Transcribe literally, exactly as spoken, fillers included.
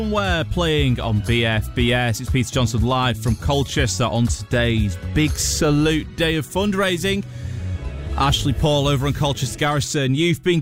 Somewhere playing on B F B S. It's Peter Johnson live from Colchester on today's Big Salute Day of fundraising. Ashley Paul over on Colchester Garrison. You've been